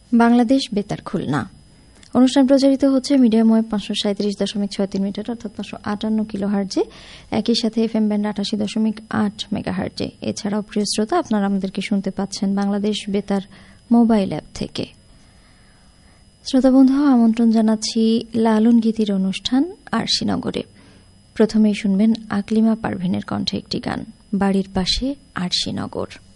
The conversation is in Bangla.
বাংলাদেশ বেতার খুলনা অনুষ্ঠান প্রচারিত হচ্ছে মিডিয়াম ওয়েভ 537.63 মিটার অর্থাৎ 558 কিলোহার্জে, একই সাথে এফএম ব্যান্ড 88.8 মেগাহার্জে। এছাড়াও প্রিয় শ্রোতা, আপনারা আমাদেরকে শুনতে পাচ্ছেন বাংলাদেশ বেতার মোবাইল অ্যাপ থেকে। শ্রোতা বন্ধু, আমন্ত্রণ জানাচ্ছি লালন গীতির অনুষ্ঠান আরশিনগরে। প্রথমেই শুনবেন আকলিমা পারভিনের কণ্ঠে একটি গান, বাড়ির পাশে আরশিনগর।